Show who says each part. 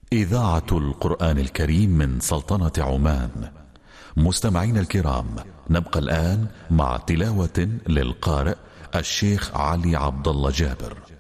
Speaker 1: إذاعة القرآن الكريم من سلطنة عمان. مستمعين الكرام، نبقى الآن مع تلاوة للقارئ الشيخ علي عبد الله جابر.